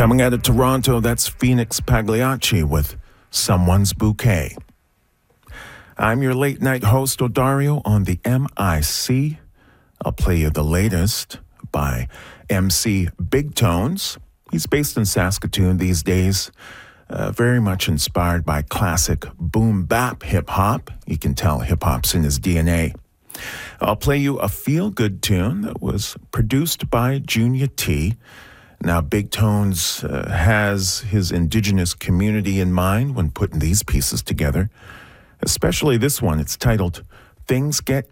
Coming out of Toronto, that's Phoenix Pagliacci with Someone's Bouquet. I'm your late night host, Odario, on the MIC. I'll play you the latest by MC Big Tones. He's based in Saskatoon these days, very much inspired by classic boom bap hip hop. You can tell hip hop's in his DNA. I'll play you a feel-good tune that was produced by Junior T. Now, Big Tones has his indigenous community in mind when putting these pieces together, especially this one. It's titled Things Get